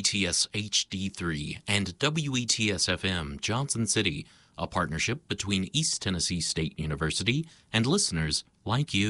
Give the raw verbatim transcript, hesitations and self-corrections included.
E T S H D three and W E T S F M Johnson City, a partnership between East Tennessee State University and listeners like you.